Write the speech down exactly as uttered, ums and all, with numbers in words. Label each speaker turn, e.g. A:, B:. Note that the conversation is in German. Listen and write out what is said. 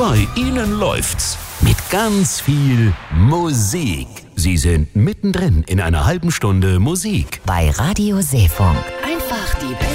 A: Bei Ihnen läuft's mit ganz viel Musik. Sie sind mittendrin in einer halben Stunde Musik.
B: Bei Radio Seefunk. Einfach die